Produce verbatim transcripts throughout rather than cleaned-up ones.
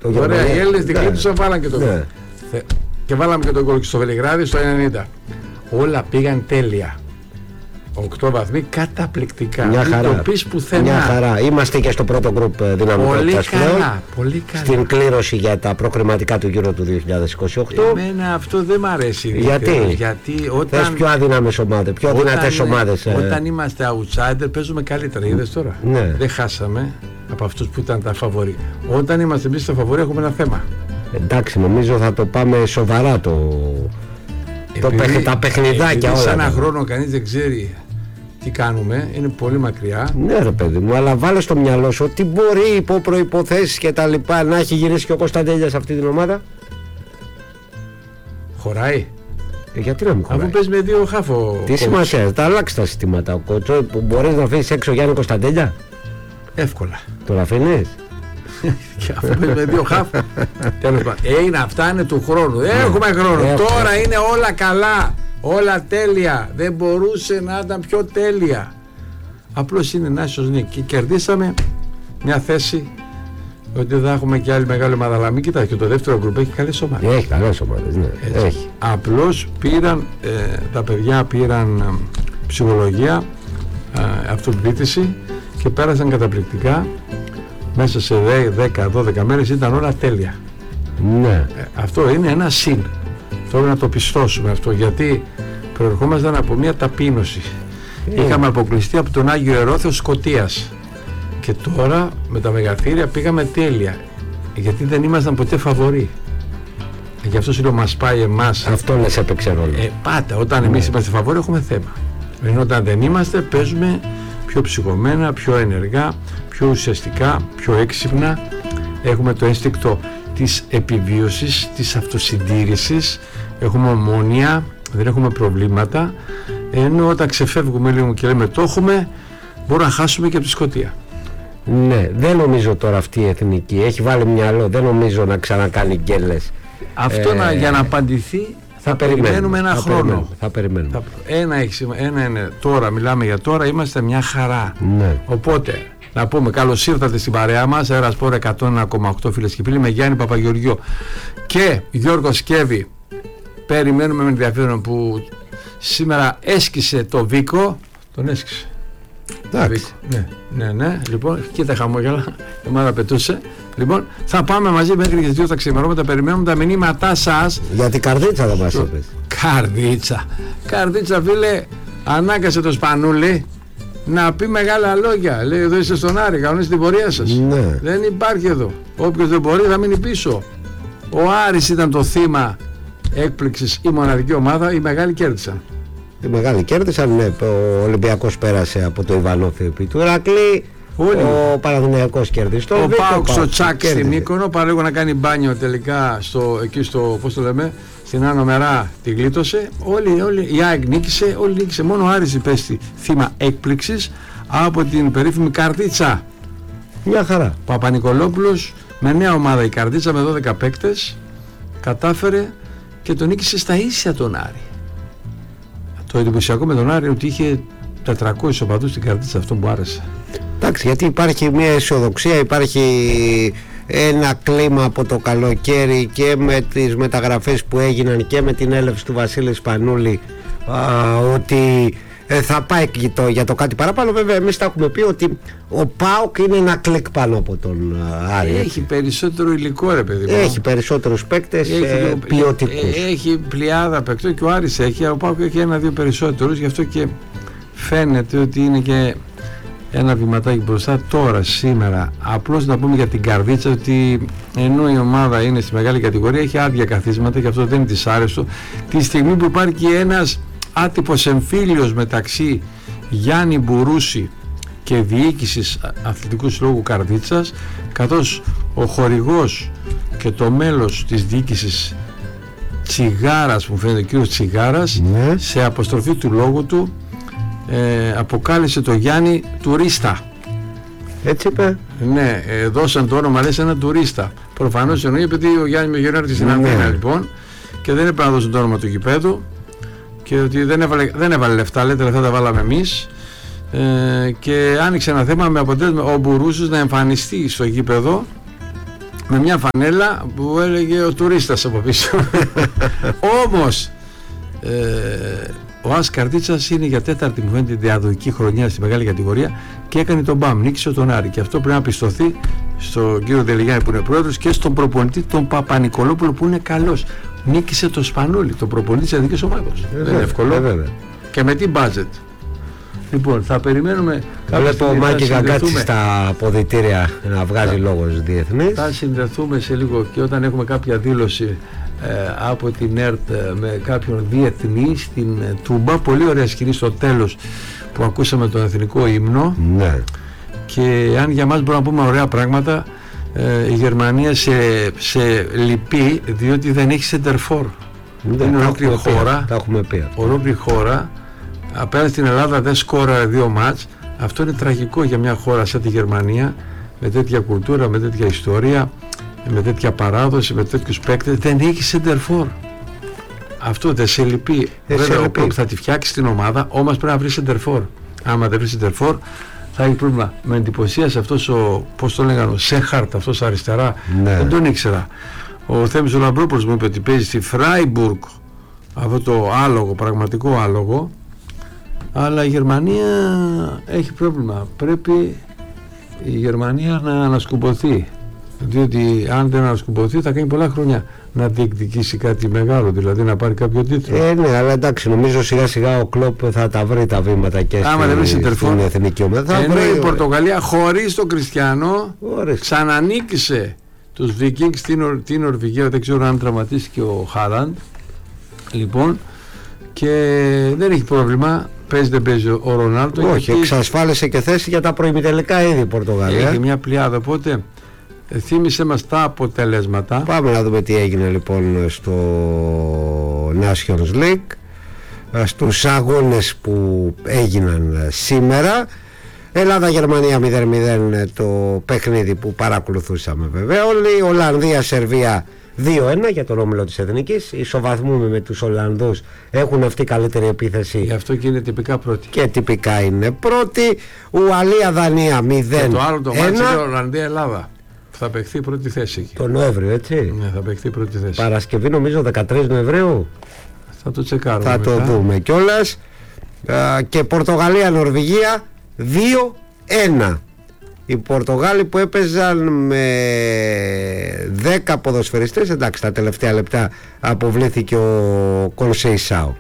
Ωραία, οι Έλληνες την κλείπτουσαν, βάλαν και το γκολ. Ναι. Και βάλαμε και το γκολ στο Βελιγράδι στο ενενήντα. Όλα πήγαν τέλεια. οκτώ βαθμοί καταπληκτικά. Μια χαρά. Το πεις πουθενά. Μια χαρά. Είμαστε και στο πρώτο γκρουπ δυναμικότητας πλέον. Πολύ καλά. Πολύ καλά. Στην κλήρωση για τα προκριματικά του Euro του δύο χιλιάδες είκοσι οκτώ. Εμένα αυτό δεν μ' αρέσει. Γιατί, γιατί όταν... Θες πιο αδύναμες ομάδες, πιο όταν, δυνατές ομάδες. Όταν ε... είμαστε outsider παίζουμε καλύτερα. Είδες τώρα. Ναι. Δεν χάσαμε από αυτούς που ήταν τα φαβορί. Όταν είμαστε εμείς τα φαβορί έχουμε ένα θέμα. Εντάξει, νομίζω θα το πάμε σοβαρά το... Επειδή, το, τα παιχνιδάκια όλα. Σε ένα χρόνο κανείς δεν ξέρει τι κάνουμε, είναι πολύ μακριά. Ναι ρε παιδί μου, αλλά βάλε στο μυαλό σου ότι μπορεί υπό προϋποθέσεις και τα λοιπά να έχει γυρίσει και ο Κωνσταντέλιας σε αυτή την ομάδα. Χωράει. Ε, γιατί να μην χωράει. Αφού παίζει με δύο χάφο. Τι σημασία, θα αλλάξει τα συστήματα. Ο κοτσό που μπορείς να αφήσεις έξω Γιάννη Κωνσταντέλια. Εύκολα. Τον αφήνεις. Και αφού παίζει με δύο χάφ. Τέλος πάντων. Ε, είναι αυτά είναι του χρόνου. Έχουμε χρόνο. Ε, Τώρα είναι όλα καλά. Όλα τέλεια. Δεν μπορούσε να ήταν πιο τέλεια. Απλώς είναι Nations League. Και κερδίσαμε μια θέση ότι δεν έχουμε και άλλη μεγάλη ομάδα. Αλλά μην κοιτάξτε, και το δεύτερο γκρουπ έχει καλές ομάδες. Έχει καλές ομάδες, ναι. Έχει. Απλώς πήραν, ε, τα παιδιά πήραν ε, ψυχολογία, ε, αυτοπεποίθηση και πέρασαν καταπληκτικά. Μέσα σε δέκα δώδεκα μέρες ήταν όλα τέλεια. Ναι. Ε, αυτό είναι ένα συν. Πρέπει να το πιστώσουμε αυτό, γιατί προερχόμασταν από μια ταπείνωση. Ε. Είχαμε αποκλειστεί από τον Άγιο Ερόθεο Σκωτίας. Και τώρα με τα μεγαθύρια πήγαμε τέλεια. Γιατί δεν ήμασταν ποτέ φαβοροί. Ε, γι' αυτό σου λέω μας πάει εμάς. Αυτό λες έπαιξε ρόλο. Ε, πάτα, όταν ναι. εμείς είμαστε φαβοροί έχουμε θέμα. Ενώ όταν δεν είμαστε παίζουμε πιο ψυχωμένα, πιο ενεργά, πιο ουσιαστικά, πιο έξυπνα. Έχουμε το ένστικτο της επιβίωσης, της αυτοσυντήρησης, έχουμε ομόνοια, δεν έχουμε προβλήματα, ενώ όταν ξεφεύγουμε λίγο και λέμε το έχουμε, μπορούμε να χάσουμε και από τη Σκωτία. Ναι, δεν νομίζω τώρα αυτή η εθνική, έχει βάλει μυαλό, δεν νομίζω να ξανακάνει γκέλες. Αυτό ε, να, για να απαντηθεί θα, θα περιμένουμε, περιμένουμε ένα θα χρόνο. Περιμένουμε, θα περιμένουμε. Θα, ένα, ένα είναι τώρα, μιλάμε για τώρα, είμαστε μια χαρά. Ναι. Οπότε, να πούμε καλώς ήρθατε στην παρέα μας, Αέρασπορ εκατό ένα κόμμα οκτώ φίλες και φίλοι, με Γιάννη Παπαγεωργιού και Γιώργο Σκέβη. Περιμένουμε με ενδιαφέρον που σήμερα έσκησε το Βίκο, τον έσκησε. Εντάξει. Ναι, ναι, ναι, λοιπόν, κοίτα χαμόγελα, η ομάδα πετούσε. Λοιπόν, θα πάμε μαζί μέχρι και τις δύο τα ξημερώματα, περιμένουμε τα μηνύματά σας. Για την καρδίτσα θα μας είπες. Καρδίτσα. Καρδίτσα, φίλε, ανάγκασε το Σπανούλη να πει μεγάλα λόγια. Λέει, εδώ είστε στον Άρη, κανονίστε την πορεία σας. Ναι. Δεν υπάρχει εδώ. Όποιος δεν μπορεί θα μείνει πίσω. Ο Άρης ήταν το θύμα έκπληξης, η μοναδική ομάδα, οι μεγάλοι κέρδισαν. Οι μεγάλοι κέρδισαν, ναι, ο Ολυμπιακός πέρασε από το Ιβανόφι επί του Ηρακλή. Όλοι. Ο Παναθηναϊκός κέρδισε. Ο Πάουξ στο Τσάκ στη Μύκονο, παραλίγο να κάνει μπάνιο τελικά στο, εκεί στο, πώς το λέμε, στην Άνω Μερά τη γλίτωσε. Όλοι, όλοι, η ΑΕΚ νίκησε, όλοι νίκησε. Μόνο ο Άρης υπέστη θύμα έκπληξης από την περίφημη Καρδίτσα. Μια χαρά. Παπα-Νικολόπουλος με νέα ομάδα, η Καρδίτσα με δώδεκα παίκτες, κατάφερε και τον νίκησε στα ίσια τον Άρη. Το εντυπωσιακό με τον Άρη ότι είχε τετρακόσιους οπαδούς στην Καρδίτσα, αυτό μου άρεσε. Εντάξει, γιατί υπάρχει μια αισιοδοξία, υπάρχει ένα κλίμα από το καλοκαίρι και με τις μεταγραφές που έγιναν και με την έλευση του Βασίλη Σπανούλη, α, ότι ε, θα πάει και το, για το κάτι παραπάνω. Βέβαια εμείς τα έχουμε πει ότι ο ΠΑΟΚ είναι ένα κλικ πάνω από τον Άρη. Έχει έτσι. Περισσότερο υλικό, ρε παιδί μου. Έχει περισσότερους παίκτες ε, ποιοτικούς. Έχει πλειάδα παίκτων και ο Άρης έχει, ο ΠΑΟΚ έχει ένα-δύο περισσότερους, γι' αυτό και φαίνεται ότι είναι και ένα βηματάκι μπροστά τώρα, σήμερα. Απλώς να πούμε για την Καρδίτσα ότι ενώ η ομάδα είναι στη μεγάλη κατηγορία, έχει άδεια καθίσματα και αυτό δεν είναι δυσάρεστο. Τη στιγμή που υπάρχει ένας άτυπος εμφύλιος μεταξύ Γιάννη Μπουρούση και διοίκησης Αθλητικού Συλλόγου Καρδίτσας, καθώς ο χορηγός και το μέλος της διοίκησης Τσιγάρας, μου φαίνεται ο κύριος Τσιγάρας, ναι, σε αποστροφή του λόγου του Ε, αποκάλεσε το Γιάννη τουρίστα. Έτσι είπε. Ναι, ε, δώσαν το όνομα, λες, ένα τουρίστα. Προφανώς εννοεί επειδή ο Γιάννη με γεννάρτη στην Αθήνα, λοιπόν, και δεν έπρεπε να δώσουν το όνομα του γηπέδου και ότι δεν έβαλε, δεν έβαλε λεφτά, λέτε, λεφτά τα βάλαμε εμείς, ε, και άνοιξε ένα θέμα με αποτέλεσμα ο Μπουρούσος να εμφανιστεί στο γήπεδο με μια φανέλα που έλεγε ο τουρίστας από πίσω. Όμως ε, ο Άς Καρδίτσας είναι για τέταρτη μου φαίνεται διαδοχική χρονιά στη μεγάλη κατηγορία και έκανε τον μπαμ, νίκησε τον Άρη, και αυτό πρέπει να πιστωθεί στον κύριο Δελιγιάννη που είναι πρόεδρος και στον προπονητή τον Παπα-Νικολόπουλο που είναι καλός. Νίκησε το Σπανούλη, τον προπονητή της εθνικής ομάδας. Δεν είναι εύκολο. Βέβαια. Και με τι μπάτζετ. Λοιπόν, θα περιμένουμε. Βλέπω ο Μάκη Γαγκάτση στα αποδυτήρια να βγάζει λόγος διεθνής. Θα συνδεθούμε σε λίγο και όταν έχουμε κάποια δήλωση ε, από την ΕΡΤ ε, με κάποιον διεθνή στην ε, Τούμπα. Πολύ ωραία σκηνή στο τέλος που ακούσαμε τον εθνικό ύμνο. Ναι. Και αν για μας μπορούμε να πούμε ωραία πράγματα, ε, η Γερμανία σε, σε λυπεί διότι δεν έχει σεντερφόρ. Ναι, είναι ολόκληρη χώρα. Τα έχουμε πει. Ολόκληρη χώρα. Απέναντι στην Ελλάδα δεν σκόραρε δύο μάτς. Αυτό είναι τραγικό για μια χώρα σαν τη Γερμανία, με τέτοια κουλτούρα, με τέτοια ιστορία, με τέτοια παράδοση, με τέτοιους παίκτες. Δεν έχει σεντερφόρ. Αυτό δεν σε λυπεί. Δεν Βέβαια, σε ο λυπεί. Κλοπ θα τη φτιάξει την ομάδα, όμως πρέπει να βρει σεντερφόρ. Άμα δεν βρει σεντερφόρ, θα έχει πρόβλημα. Με εντυπωσίασε αυτός ο, πώς το λέγανε, ο Σέχαρτ, αυτός αριστερά. Ναι. Δεν τον ήξερα. Ο Θέμης ο Λαμπρόπουλος μου είπε ότι παίζει στη Φράιμπουργκ, αυτό το άλογο, πραγματικό άλογο. Αλλά η Γερμανία έχει πρόβλημα. Πρέπει η Γερμανία να ανασκουμποθεί. Διότι αν δεν ανασκουμποθεί θα κάνει πολλά χρόνια να διεκδικήσει κάτι μεγάλο, δηλαδή να πάρει κάποιο τίτλο. Ε, ναι, αλλά εντάξει, νομίζω σιγά σιγά ο Κλοπ θα τα βρει τα βήματα και Άμα στη, στην εθνική ομάδα. Ενώ βρει... η Πορτογαλία χωρίς τον Κριστιανό ξανανίκησε τους Βίκινγκς στην, την Νορβηγία. Δεν ξέρω αν τραυματίστηκε ο Χάλαντ. Λοιπόν, και δεν έχει πρόβλημα. Παίζει δεν παίζει ο Ρονάλντο. Όχι, γιατί... εξασφάλισε και θέση για τα προημιτελικά ήδη η Πορτογαλία. Έχει μια πλειάδα, οπότε θύμισε μας τα αποτελέσματα. Πάμε να δούμε τι έγινε λοιπόν στο Nations League, στους αγώνες που έγιναν σήμερα. Ελλάδα-Γερμανία μηδέν μηδέν το παιχνίδι που παρακολουθούσαμε βέβαια όλοι. Ολλανδία-Σερβία δύο ένα για τον όμιλο της Εθνικής. Ισοβαθμούμε με τους Ολλανδούς. Έχουν αυτή καλύτερη επίθεση. Γι' αυτό και είναι τυπικά πρώτη. Και τυπικά είναι πρώτη. Ουαλία-Δανία μηδέν ένα. Και το άλλο το μάτι είναι Ολλανδία-Ελλάδα. Θα παιχθεί πρώτη θέση. Το Νοέμβριο, έτσι. Ναι, θα παιχθεί πρώτη θέση. Παρασκευή νομίζω δεκατρείς Νοεμβρίου. Θα το τσεκάρουμε. Θα μετά. το δούμε κιόλας. Και Πορτογαλία-Νορβηγία δύο ένα. Οι Πορτογάλοι που έπαιζαν με δέκα ποδοσφαιριστές, εντάξει, τα τελευταία λεπτά αποβλήθηκε ο Κονσεϊσάου.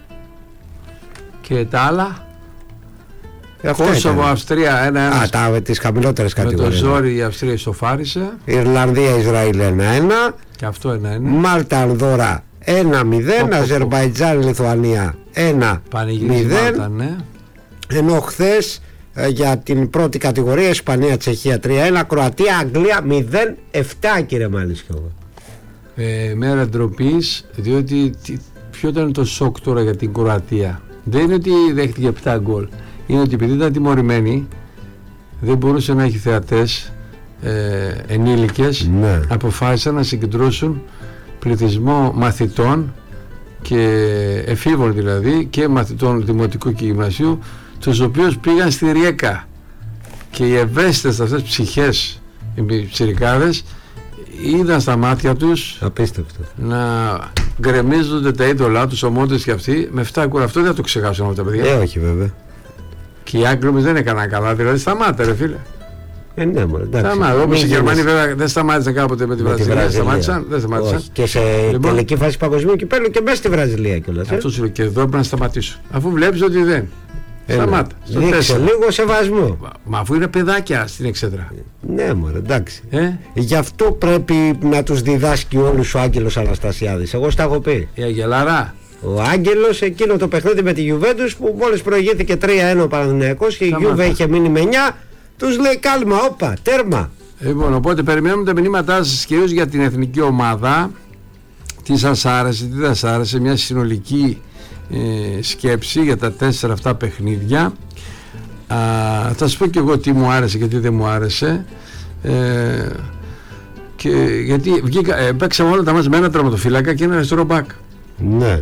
Και τα άλλα. Κόσοβο, Αυστρία ένα ένα. Α, τα, τις χαμηλότερες κατηγορίες. Με το ζόρι η Αυστρία ισοφάρισε. Ιρλανδία, Ισραήλ ένα ένα. Και αυτό ένα ένα. Μάλτα, Ανδόρα ένα μηδέν. Αζερμπαϊτζάν, Λιθουανία ένα μηδέν. Ναι. Ενώ χθες για την πρώτη κατηγορία Ισπανία, Τσεχία τρία ένα, Κροατία, Αγγλία μηδέν επτά, κύριε Μαλισιώβα. Ε, μέρα ντροπής, διότι τι, ποιο ήταν το σοκ τώρα για την Κροατία? Δεν είναι ότι δέχτηκε επτά γκολ, είναι ότι επειδή ήταν τιμωρημένη, δεν μπορούσε να έχει θεατές ε, ενήλικες, ναι. Αποφάσισαν να συγκεντρώσουν πληθυσμό μαθητών και εφήβων δηλαδή και μαθητών δημοτικού και γυμνασίου, τους οποίους πήγαν στη Ριέκα, και οι ευαίσθητες αυτές ψυχές, οι ψηρικάδες, είδαν στα μάτια τους απίστευτο να γκρεμίζονται τα είδωλά τους, ομόντες και αυτοί, με εφτά γκολ. Αυτό δεν θα το ξεχάσουν αυτά τα παιδιά. Ε, όχι βέβαια. Και οι Άγγλοι δεν έκαναν καλά, δηλαδή σταμάτα ρε φίλε. Ε, ναι, μωρέ, εντάξει. Σταμάτα. Όπως οι Γερμανοί βέβαια δεν σταμάτησαν κάποτε με τη με Βραζιλία. Βραζιλία. Σταμάτησαν, δεν σταμάτησαν. Όχι. Και σε λοιπόν, τελική φάση παγκοσμίου κυπέλλου και μέσα στη Βραζιλία κιόλας. Ε? Αυτό σου λέω, και εδώ πρέπει να σταματήσω. Αφού βλέπεις ότι δεν. Ε, σταμάτα. Ναι. Δείξε λίγο σεβασμό. Μα, μα αφού είναι παιδάκια στην Εξέδρα. Ναι, μωρέ, εντάξει. Ε? Γι' αυτό πρέπει να τους διδάσκει όλους ο Άγγελος Αναστασιάδης. Εγώ στα έχω πει. Η Αγγελάρα. Ο Άγγελος εκείνο το παιχνίδι με τη Γιουβέντους που μόλις προηγήθηκε τρία ένα ο Παναθηναϊκός και η Γιουβέ είχε μείνει με εννιά, τους λέει κάλμα, όπα, τέρμα. Λοιπόν, οπότε περιμένουμε τα μηνύματά σας κυρίως για την εθνική ομάδα. Τι σας άρεσε, τι δεν σας άρεσε, μια συνολική ε, σκέψη για τα τέσσερα αυτά παιχνίδια. Α, θα σας πω και εγώ τι μου άρεσε και τι δεν μου άρεσε. Ε, και γιατί βγήκα, ε, παίξαμε όλα τα μας με ένα τερματοφύλακα και ένα αριστερό μπακ. Ναι.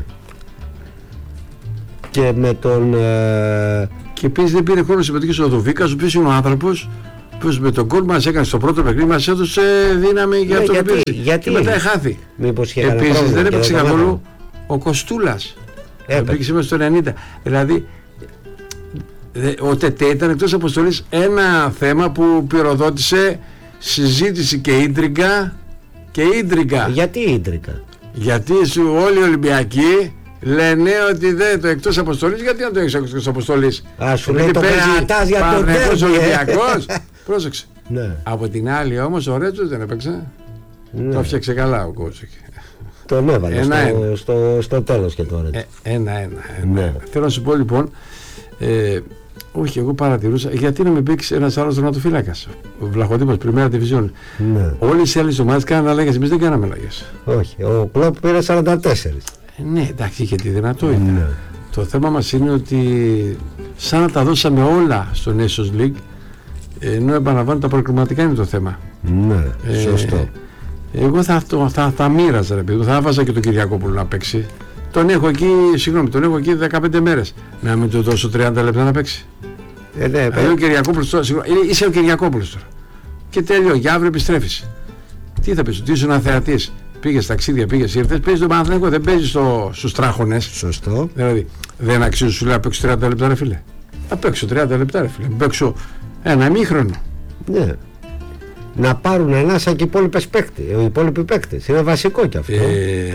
Και με τον... Ε... Και επίσης δεν πήρε χρόνο συμμετοχής ο Δουβίκας, ο οποίος είναι ο άνθρωπος που οποίος με τον γκολ μας έκανε στο πρώτο παιχνίδι, μας έδωσε δύναμη για ναι, το γιατί, γιατί, γιατί, και μετά εχάθη. Επίσης δεν έπαιξε καθόλου ο Κοστούλας. Έπαιξε μέσα στο ενενήντα. Δηλαδή ο Τετέ ήταν εκτός αποστολής, ένα θέμα που πυροδότησε συζήτηση και ίντριγκα και ίντριγκα. Γιατί ίντριγκα? Γιατί όλοι οι Ολυμπιακοί λένε ότι δεν το εκτός αποστολής. Γιατί να το έχεις εκτός αποστολής? Α, σου λέει το κρατάς για το τέρμι. Ολυμπιακός. Πρόσεξε. Ναι. Από την άλλη όμως ο Ρέτσος δεν έπαιξε. Ναι. Το έφτιαξε καλά ο Κότσικ. Τον έβαλε στο, στο, στο, στο τέλος και τώρα. Ε, ένα, ένα, ένα. Ναι. Θέλω να σου πω λοιπόν, ε, όχι, εγώ παρατηρούσα, γιατί να μην παίξει ένας άλλος τερματοφύλακας. Ο Βλαχοδήμος, Πριμέρα Διβιζιόν. Ναι. Όλες οι άλλες ομάδες κάνανε αλλαγές, εμείς δεν κάναμε αλλαγές. Όχι, ο Κλόπ πήρε σαράντα τέσσερα. Ε, ναι, εντάξει, είχε τη δυνατότητα. Ναι. Το θέμα μας είναι ότι σαν να τα δώσαμε όλα στο Nations League, ενώ επαναλαμβάνω τα προκριματικά είναι το θέμα. Ναι, ε, σωστό. Εγώ θα, θα, θα, θα μοίραζα, ρε παιδί, θα βάζα και τον Κυριακόπουλο να παίξει. Τον έχω εκεί, συγγνώμη, τον έχω εκεί δεκαπέντε μέρες. Να μην του δώσω τριάντα λεπτά να παίξει. Ε, ναι, δηλαδή, ο Κυριακόπουλος τώρα, συγγνώμη, είσαι ο Κυριακόπουλος τώρα. Και τέλειο, για αύριο επιστρέφεις. Τι θα πεις, ότι είσαι ένα θεατής. Πήγες ταξίδια, πήγες, ήρθες, παίζεις τον Παναθηναϊκό, δεν παίζεις στο, στους τράχονες. Σωστό. Δηλαδή, δεν αξίζει σου λέει να παίξω τριάντα λεπτά, ρε φίλε. Θα παίξω τριάντα λεπτά, ρε φίλε. Παίξω ένα ημίχρονο. Ναι. Να πάρουν ανάσα και οι υπόλοιπες παίκτες, οι υπόλοιποι παίκτες. Είναι βασικό κι αυτό. Ε,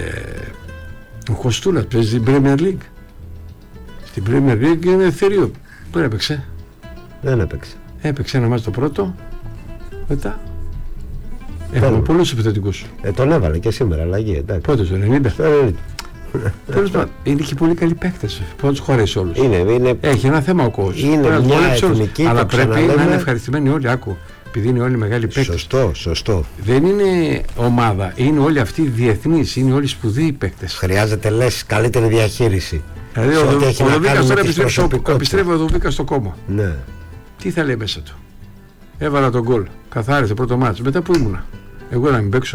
ο Κοστούλας παίζει στην Premier League. Στην Premier League είναι θηρίο. Δεν έπαιξε. Δεν έπαιξε. Έπαιξε ένα μάτς το πρώτο. Μετά. Έχουμε πολλούς επιθετικούς. Ε, τον έβαλε και σήμερα αλλαγή. Εντάξει. Πότε, στο ενενήντα. Στο ενενήντα. Τέλος πάντων, είναι και πολύ καλοί παίκτες. Πώς να τους χωρέσει όλους. Είναι, είναι... Έχει ένα θέμα ο κόσμος. Είναι πρέπει μια εθνική, αλλά πρέπει ξαναλέμε... να είναι ευχαριστημένοι όλοι. Άκου. Επειδή είναι όλοι μεγάλοι παίκτες. Σωστό, σωστό. Δεν είναι ομάδα. Είναι όλοι αυτοί διεθνείς. Είναι όλοι σπουδαίοι παίκτες. Χρειάζεται, λες, καλύτερη διαχείριση. Δηλαδή ο Δοβίκας τώρα επιστρέφει ο Δοβίκας στο κόμμα. Ναι. Τι θα λέει μέσα του? Έβαλα τον γκολ. Καθάρισε πρώτο μάτς. Μετά που ήμουνα? Εγώ να μην παίξω.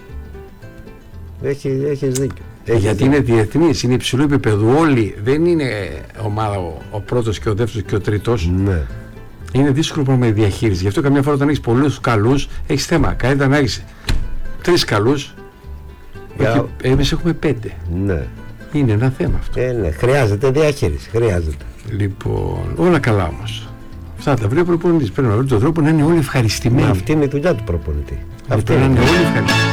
Έχει, έχεις δίκιο. Έχει γιατί δίκιο. Είναι διεθνής, είναι υψηλού επίπεδου. Όλοι δεν είναι ομάδα ο, ο πρώτος και ο δεύτερος και ο τρίτος. Ναι. Είναι δύσκολο πράγμα η διαχείριση. Γι' αυτό καμιά φορά όταν έχεις πολλούς καλούς έχεις θέμα. Καλύτερα να έχεις τρεις καλούς. Για... Εμείς έχουμε πέντε. Ναι. Είναι ένα θέμα αυτό. Ε, ναι. Χρειάζεται διαχείριση. Χρειάζεται. Λοιπόν, όλα καλά όμως. Αυτά τα βρει ο προπονητής. Πρέπει να βρει τον τρόπο να είναι όλοι ευχαριστημένοι. Μα αυτή είναι η δουλειά του προπονητή. Αυτή είναι όλοι ευχαριστημένοι.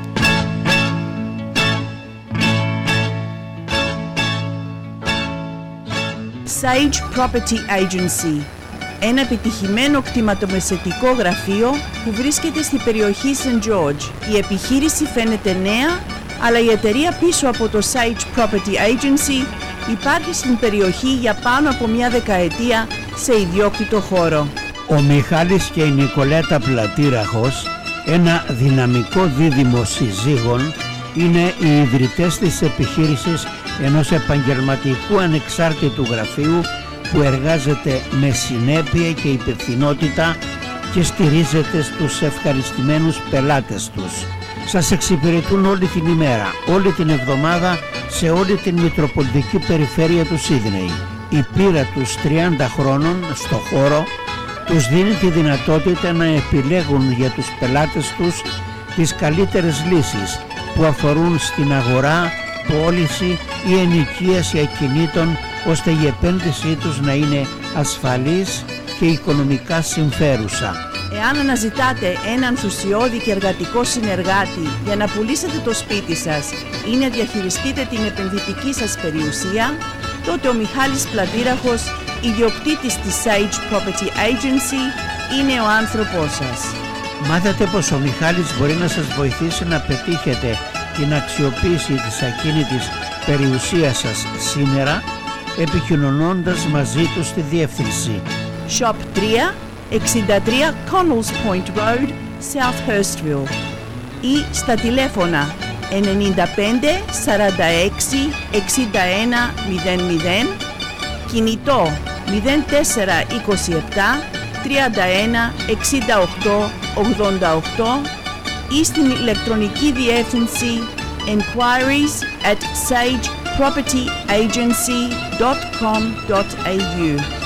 Sage Property Agency, ένα επιτυχημένο κτηματομεσαιτικό γραφείο που βρίσκεται στην περιοχή Σεντ Τζόρτζ. Η επιχείρηση φαίνεται νέα, αλλά η εταιρεία πίσω από το Sage Property Agency υπάρχει στην περιοχή για πάνω από μια δεκαετία σε ιδιόκτητο χώρο. Ο Μιχάλης και η Νικολέτα Πλατήραχος, ένα δυναμικό δίδυμο συζύγων, είναι οι ιδρυτές της επιχείρησης ενός επαγγελματικού ανεξάρτητου γραφείου που εργάζεται με συνέπεια και υπευθυνότητα και στηρίζεται στους ευχαριστημένους πελάτες τους. Σας εξυπηρετούν όλη την ημέρα, όλη την εβδομάδα, σε όλη την Μητροπολιτική Περιφέρεια του Σίδνεϊ. Η πείρα τους τριάντα χρόνων στο χώρο τους δίνει τη δυνατότητα να επιλέγουν για τους πελάτες τους τις καλύτερες λύσεις που αφορούν στην αγορά, πώληση ή ενοικίαση ακινήτων, ώστε η επένδυσή τους να είναι ασφαλής και οικονομικά συμφέρουσα. Εάν αναζητάτε έναν ενθουσιώδη και εργατικό συνεργάτη για να πουλήσετε το σπίτι σας ή να διαχειριστείτε την επενδυτική σας περιουσία, τότε ο Μιχάλης Πλατήραχος, ιδιοκτήτης της Sage Property Agency, είναι ο άνθρωπός σας. Μάθατε πως ο Μιχάλης μπορεί να σας βοηθήσει να πετύχετε την αξιοποίηση της ακίνητης περιουσίας σας σήμερα, επικοινωνώντας μαζί του στη διεύθυνση Shop τρία εξήντα τρία Connells Point Road, South Hurstville, ή στα τηλέφωνα ενενήντα πέντε σαράντα έξι εξήντα ένα μηδέν μηδέν, κινητό μηδέν τέσσερα είκοσι επτά τριάντα ένα εξήντα οκτώ ογδόντα οκτώ ή στην ηλεκτρονική διεύθυνση enquiries at sage property agency dot com dot a u.